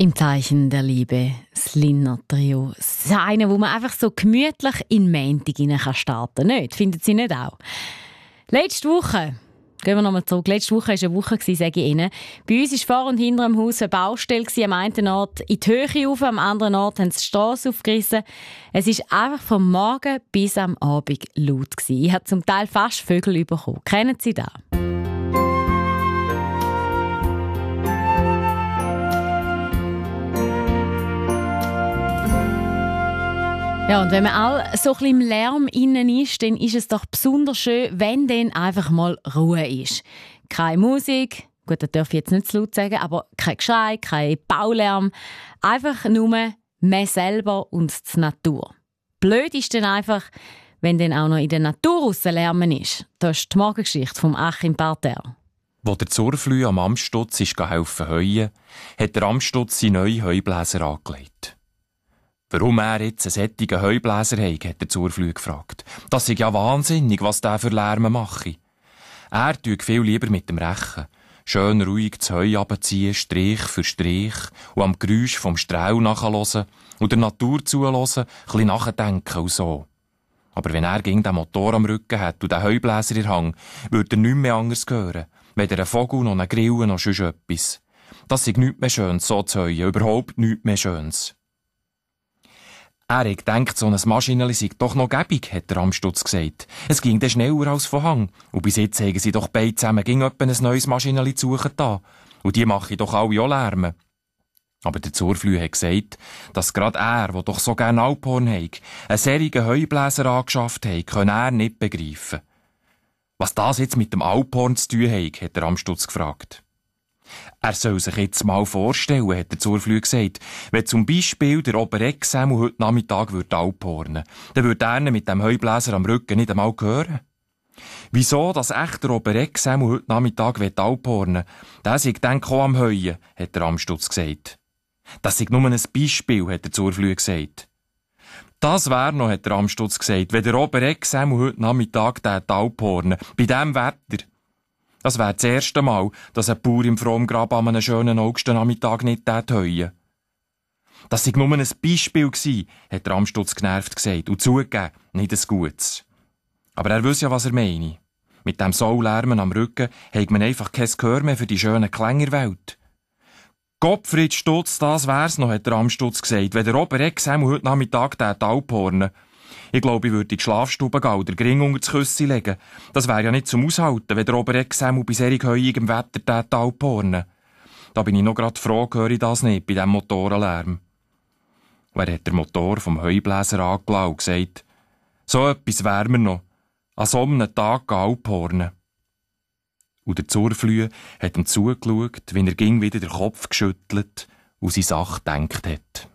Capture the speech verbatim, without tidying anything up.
Im Zeichen der Liebe, das Lindner Trio. Das ist eine, wo man einfach so gemütlich in Montag rein starten kann. Nicht? Findet Sie nicht auch? Letzte Woche, gehen wir nochmal zurück, letzte Woche war eine Woche, sage ich Ihnen. Bei uns war vor und hinter dem Haus eine Baustelle. Am einen Ort in die Höhe rauf, am anderen Ort haben sie die Strasse aufgerissen. Es war einfach vom Morgen bis am Abend laut. Ich habe zum Teil fast Vögel bekommen. Kennen Sie das? Ja, und wenn man all so ein bisschen im Lärm innen ist, dann ist es doch besonders schön, wenn dann einfach mal Ruhe ist. Keine Musik, gut, das darf ich jetzt nicht zu laut sagen, aber kein Geschrei, kein Baulärm. Einfach nur man selber und die Natur. Blöd ist dann einfach, wenn dann auch noch in der Natur aussen Lärmen ist. Das ist die Morgengeschichte von Achim Parterre. Wo der Zurflüh am Amstutz ist helfen heuen, hat der Amstutz seine neue Heubläser angelegt. Warum er jetzt einen solchen Heubläser hat, hat der Zurflüh gefragt. Das ist ja wahnsinnig, was der für Lärm mache. Er tut viel lieber mit dem Rechen. Schön ruhig das Heu runterziehen, Strich für Strich, und am Geräusch vom Strauch nachhören und der Natur zuhören, ein bisschen nachdenken und so. Aber wenn er gegen den Motor am Rücken hat und den Heubläser in der Hand, würde er nichts mehr anders hören. Weder ein Vogel noch ein Grillen noch sonst etwas. Das ist nichts mehr Schönes, so zu heuen, überhaupt nichts mehr Schönes. Er hat gedacht, so ein Maschineli sei doch noch gäbig, hat der Amstutz gesagt. Es ging dann schneller als von Hang. Und bis jetzt haben sie doch beide zusammen ging etwa ein neues Maschineli zu suchen da. Und die machen doch alle auch Lärm. Aber der Zurflüh hat gesagt, dass gerade er, der doch so gerne Alphorn hat, einen serigen Heubläser angeschafft hat, könne er nicht begreifen. Was das jetzt mit dem Alphorn zu tun hat, hat der Amstutz gefragt. Er soll sich jetzt mal vorstellen, hat der Zurflüh gesagt, wenn zum Beispiel der Obereck-Sämel heute Nachmittag würde Alphornen, dann würde er mit dem Heubläser am Rücken nicht einmal hören. Wieso, dass echt der Obereck-Sämel heute Nachmittag Alphornen, der sei dann auch am Heuen, hat der Amstutz gesagt. Das sei nur ein Beispiel, hat der Zurflüh gesagt. Das wär noch, hat der Amstutz gesagt, wenn der Obereck-Sämel heute Nachmittag Alphornen, bei diesem Wetter. Das wäre das erste Mal, dass ein Bauer im Frommgrab an einem schönen Augustnachmittag nicht heuen. Das sei nur ein Beispiel gewesen, hat der Amstutz genervt gesagt. Und zugegeben, nicht ein gutes. Aber er wüsste ja, was er meine. Mit dem Saulärmen am Rücken hat man einfach kein Gehör mehr für die schönen Klänge der Welt. Gottfried Stutz, das wär's noch, hat der Amstutz gesagt, wenn der Obereck-Sämel heute Nachmittag Alphornen. Ich glaube, ich würde in die Schlafstube gehen oder Gring unter das Küssi legen. Das wäre ja nicht zum Aushalten, wenn der Obereck-Sämel bei sehr heuigem Wetter Alphornen. Da bin ich noch grad froh, höre ich das nicht, bei diesem Motorenlärm. Wer hat der Motor vom Heubläser angelassen und gesagt, so etwas wär mir noch, an so einem Tag Alphornen. Und der Zurflüh hat ihm zugeschaut, wie er ging wieder den Kopf geschüttelt und seine Sache gedacht hat.